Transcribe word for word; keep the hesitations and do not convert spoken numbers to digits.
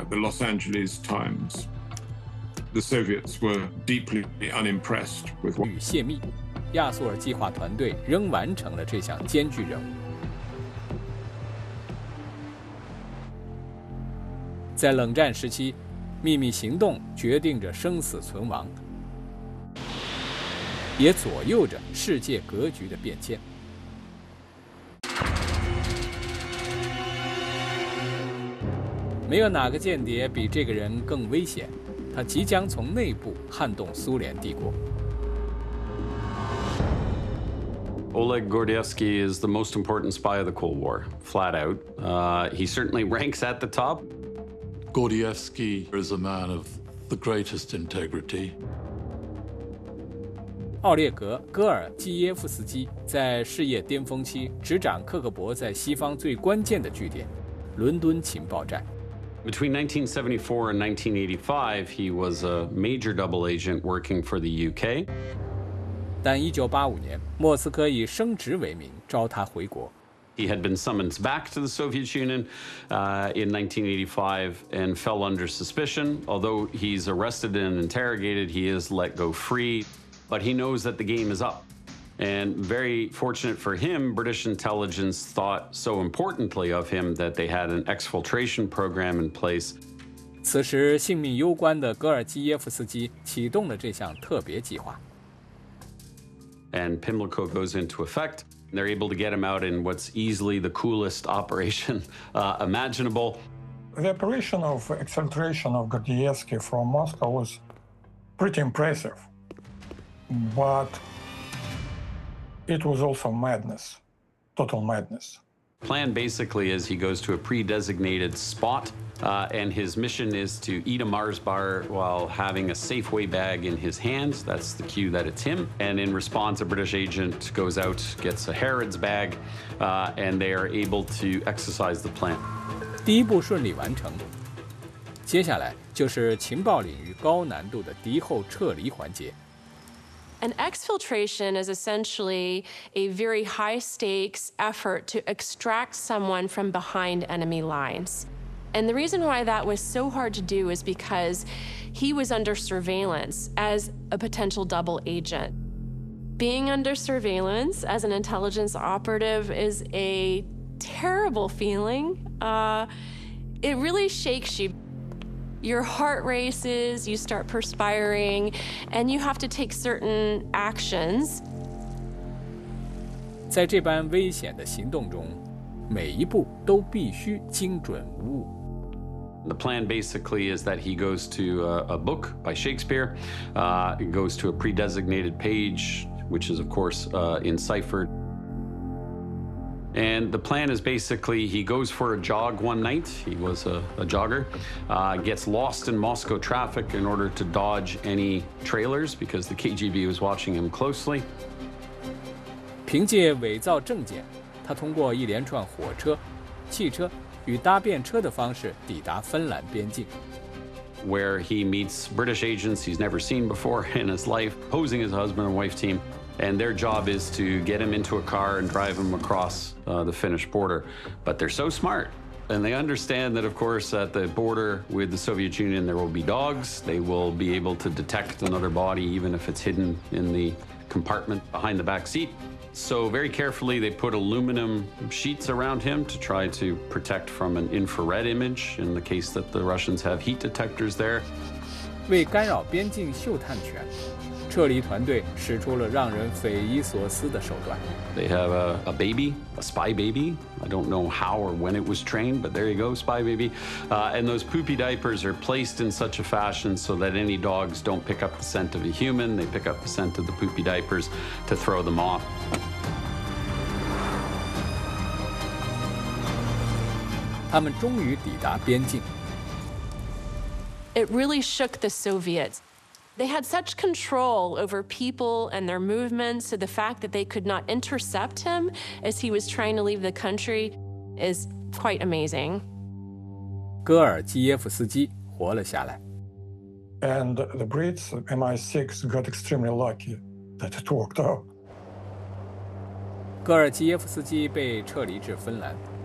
the Los Angeles Times, the Soviets were deeply unimpressed with what. 与泄密，亚速尔计划团队仍完成了这项艰巨任务。在冷战时期，秘密行动决定着生死存亡，也左右着世界格局的变迁。没有哪个间谍比这个人更危险，他即将从内部撼动苏联帝国。 Oleg Gordievsky is the most important spy of the Cold War, flat out. Uh, he certainly ranks at the top. Gordievsky is a man of the greatest integrity. 奥列格·戈尔基耶夫斯基在事业巅峰期执掌克格勃在西方最关键的据点——伦敦情报站。 Between nineteen seventy-four and nineteen eighty-five, he was a major double agent working for the U K. 但一九八五年，莫斯科以升职为名召他回国。 He had been summoned back to the Soviet Union uh, in nineteen eighty-five and fell under suspicion. Although he's arrested and interrogated, he is let go free. But he knows that the game is up. And very fortunate for him, British intelligence thought so importantly of him that they had an exfiltration program in place. 此时，性命攸关的戈尔基耶夫斯基启动了这项特别计划。 And Pimlico goes into effect. They're able to get him out in what's easily the coolest operation uh, imaginable. The operation of exfiltration of Gordievsky from Moscow was pretty impressive, but it was also madness, total madness. Plan basically is he goes to a pre-designated spot, uh, and his mission is to eat a Mars bar while having a Safeway bag in his hands. That's the cue that it's him. And in response, a British agent goes out, gets a Harrods bag, uh, and they are able to exercise the plan. 第一步顺利完成，接下来就是情报领域高难度的敌后撤离环节。 An exfiltration is essentially a very high-stakes effort to extract someone from behind enemy lines. And the reason why that was so hard to do is because he was under surveillance as a potential double agent. Being under surveillance as an intelligence operative is a terrible feeling. Uh, it really shakes you. Your heart races, you start perspiring, and you have to take certain actions. 在这般危险的行动中，每一步都必须精准无误。 The plan basically is that he goes to a, a book by Shakespeare, uh, it goes to a pre-designated page, which is of course uh, enciphered. And the plan is basically he goes for a jog one night. He was a, a jogger, uh, gets lost in Moscow traffic in order to dodge any trailers because the K G B was watching him closely. 凭借伪造证件，他通过一连串火车、汽车与搭便车的方式抵达芬兰边境。 Where he meets British agents he's never seen before in his life, posing as a husband and wife team. And their job is to get him into a car and drive him across uh, the Finnish border. But they're so smart. And they understand that, of course, at the border with the Soviet Union, there will be dogs. They will be able to detect another body, even if it's hidden in the compartment behind the back seat. So very carefully, they put aluminum sheets around him to try to protect from an infrared image in the case that the Russians have heat detectors there. 为干扰边境嗅探权，撤离团队使出了让人匪夷所思的手段。 They have a, a baby, a spy baby. I don't know how or when it was trained, but there you go, spy baby. Uh, and those poopy diapers are placed in such a fashion so that any dogs don't pick up the scent of a human. They pick up the scent of the poopy diapers to throw them off. 他们终于抵达边境。 It really shook the Soviets. They had such control over people and their movements, so the fact that they could not intercept him as he was trying to leave the country is quite amazing. 戈尔基耶夫斯基活了下来。 And the Brits, M I six, got extremely lucky that it worked out. 戈尔基耶夫斯基被撤离至芬兰，